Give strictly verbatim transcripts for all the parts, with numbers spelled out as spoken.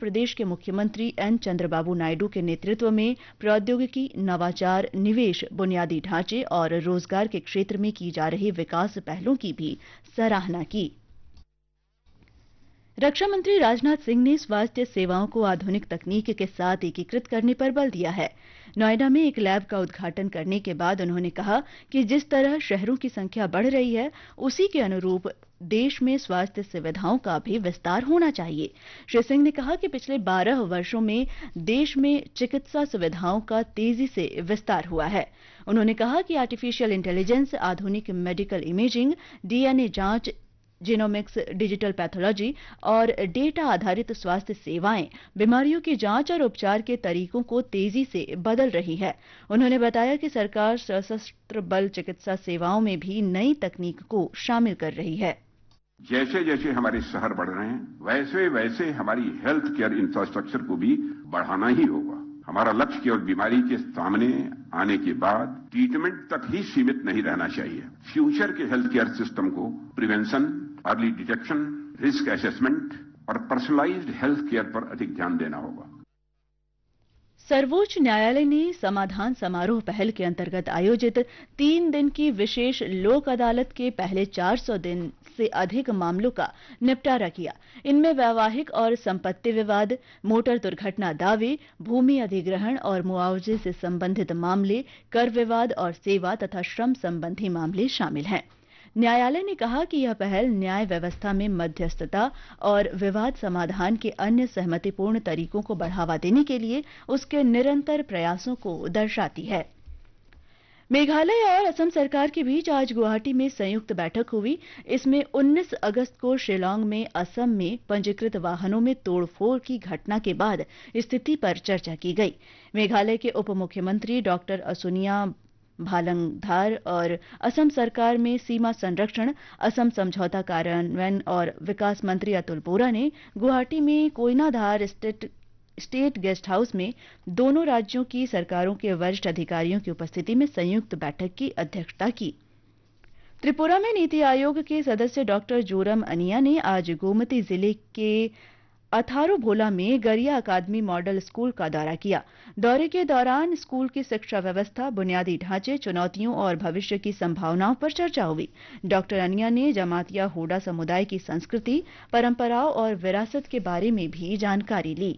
प्रदेश के मुख्यमंत्री एन चंद्रबाबू नायडू के नेतृत्व में प्रौद्योगिकी, नवाचार, निवेश, बुनियादी ढांचे और रोजगार के क्षेत्र में की जा रही विकास पहलों की भी सराहना की। रक्षा मंत्री राजनाथ सिंह ने स्वास्थ्य सेवाओं को आधुनिक तकनीक के साथ एकीकृत करने पर बल दिया है। नोएडा में एक लैब का उद्घाटन करने के बाद उन्होंने कहा कि जिस तरह शहरों की संख्या बढ़ रही है, उसी के अनुरूप देश में स्वास्थ्य सुविधाओं का भी विस्तार होना चाहिए। श्री सिंह ने कहा कि पिछले बारह वर्षों में देश में चिकित्सा सुविधाओं का तेजी से विस्तार हुआ है। उन्होंने कहा कि आर्टिफिशियल इंटेलिजेंस, आधुनिक मेडिकल इमेजिंग, डीएनए जांच, जीनोमिक्स, डिजिटल पैथोलॉजी और डेटा आधारित स्वास्थ्य सेवाएं बीमारियों की जांच और उपचार के तरीकों को तेजी से बदल रही है। उन्होंने बताया कि सरकार सशस्त्र बल चिकित्सा सेवाओं में भी नई तकनीक को शामिल कर रही है। जैसे जैसे हमारे शहर बढ़ रहे हैं, वैसे वैसे हमारी हेल्थ केयर इंफ्रास्ट्रक्चर को भी बढ़ाना ही होगा। हमारा लक्ष्य केवल बीमारी के सामने आने के बाद ट्रीटमेंट तक ही सीमित नहीं रहना चाहिए। फ्यूचर के हेल्थ केयर सिस्टम को prevention, early detection, risk assessment और पर्सनलाइज्ड हेल्थ केयर पर अधिक ध्यान देना होगा। सर्वोच्च न्यायालय ने समाधान समारोह पहल के अंतर्गत आयोजित तीन दिन की विशेष लोक अदालत के पहले चार सौ दिन से अधिक मामलों का निपटारा किया। इनमें वैवाहिक और संपत्ति विवाद, मोटर दुर्घटना दावे, भूमि अधिग्रहण और मुआवजे से संबंधित मामले, कर विवाद और सेवा तथा श्रम संबंधी मामले शामिल हैं। न्यायालय ने कहा कि यह पहल न्याय व्यवस्था में मध्यस्थता और विवाद समाधान के अन्य सहमतिपूर्ण तरीकों को बढ़ावा देने के लिए उसके निरंतर प्रयासों को दर्शाती है। मेघालय और असम सरकार के बीच आज गुवाहाटी में संयुक्त बैठक हुई। इसमें उन्नीस अगस्त को शिलांग में असम में पंजीकृत वाहनों में तोड़फोड़ की घटना के बाद स्थिति पर चर्चा की गई। मेघालय के उप मुख्यमंत्री डॉक्टर असुनिया भालंगधार और असम सरकार में सीमा संरक्षण, असम समझौता कार्यान्वयन और विकास मंत्री अतुल बोरा ने गुवाहाटी में कोयनाधार स्टेट स्टेट गेस्ट हाउस में दोनों राज्यों की सरकारों के वरिष्ठ अधिकारियों की उपस्थिति में संयुक्त बैठक की अध्यक्षता की। त्रिपुरा में नीति आयोग के सदस्य डॉक्टर जोरम अनिया ने आज गोमती जिले के अथारो भोला में गरिया अकादमी मॉडल स्कूल का दौरा किया। दौरे के दौरान स्कूल की शिक्षा व्यवस्था, बुनियादी ढांचे, चुनौतियों और भविष्य की संभावनाओं पर चर्चा हुई। डॉक्टर अनिया ने जमातिया होडा समुदाय की संस्कृति, परंपराओं और विरासत के बारे में भी जानकारी ली।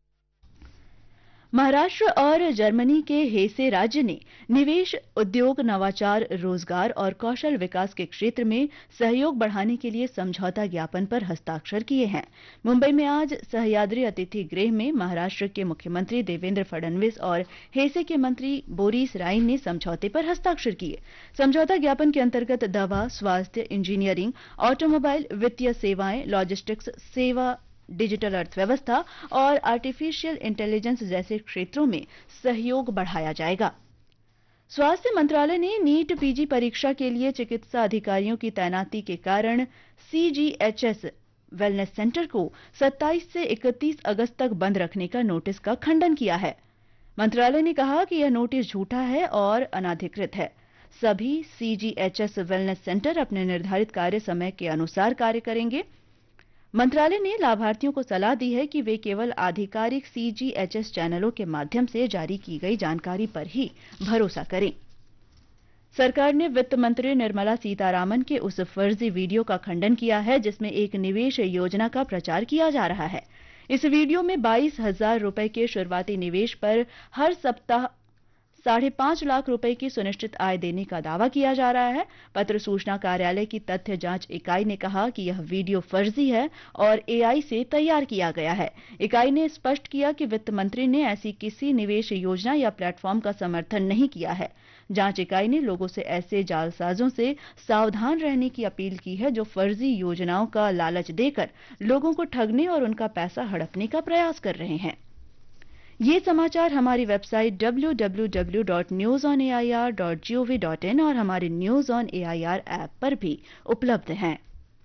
महाराष्ट्र और जर्मनी के हेसे राज्य ने निवेश, उद्योग, नवाचार, रोजगार और कौशल विकास के क्षेत्र में सहयोग बढ़ाने के लिए समझौता ज्ञापन पर हस्ताक्षर किए हैं। मुंबई में आज सह्याद्री अतिथि गृह में महाराष्ट्र के मुख्यमंत्री देवेंद्र फडणवीस और हेसे के मंत्री बोरिस राइन ने समझौते पर हस्ताक्षर किए। समझौता ज्ञापन के अंतर्गत दवा, स्वास्थ्य, इंजीनियरिंग, ऑटोमोबाइल, वित्तीय सेवाएं, लॉजिस्टिक्स, सेवा, डिजिटल अर्थव्यवस्था और आर्टिफिशियल इंटेलिजेंस जैसे क्षेत्रों में सहयोग बढ़ाया जाएगा। स्वास्थ्य मंत्रालय ने नीट पीजी परीक्षा के लिए चिकित्सा अधिकारियों की तैनाती के कारण सीजीएचएस वेलनेस सेंटर को सत्ताईस से इकतीस अगस्त तक बंद रखने का नोटिस का खंडन किया है। मंत्रालय ने कहा कि यह नोटिस झूठा है और अनाधिकृत है। सभी सीजीएचएस वेलनेस सेंटर अपने निर्धारित कार्य समय के अनुसार कार्य करेंगे। मंत्रालय ने लाभार्थियों को सलाह दी है कि वे केवल आधिकारिक सीजीएचएस चैनलों के माध्यम से जारी की गई जानकारी पर ही भरोसा करें। सरकार ने वित्त मंत्री निर्मला सीतारामन के उस फर्जी वीडियो का खंडन किया है जिसमें एक निवेश योजना का प्रचार किया जा रहा है। इस वीडियो में बाईस हजार रुपए के शुरुआती निवेश पर हर सप्ताह साढ़े पांच लाख रुपए की सुनिश्चित आय देने का दावा किया जा रहा है। पत्र सूचना कार्यालय की तथ्य जांच इकाई ने कहा कि यह वीडियो फर्जी है और एआई से तैयार किया गया है। इकाई ने स्पष्ट किया कि वित्त मंत्री ने ऐसी किसी निवेश योजना या प्लेटफॉर्म का समर्थन नहीं किया है। जांच इकाई ने लोगों से ऐसे जालसाजों से सावधान रहने की अपील की है जो फर्जी योजनाओं का लालच देकर लोगों को ठगने और उनका पैसा हड़पने का प्रयास कर रहे हैं। ये समाचार हमारी website W W W dot news on A I R dot G O V dot in और हमारे news on A I R app पर भी उपलब्ध हैं।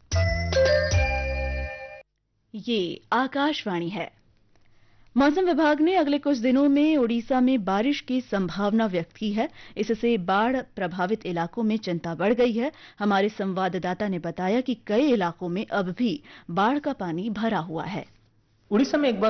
ये आकाशवाणी है। मौसम विभाग ने अगले कुछ दिनों में उड़ीसा में बारिश की संभावना व्यक्त की है। इससे बाढ़ प्रभावित इलाकों में चिंता बढ़ गई है। हमारे संवाददाता ने बताया कि कई इलाकों में अब भी बाढ़ का पानी भरा हुआ है। उड़ीसा में एक बार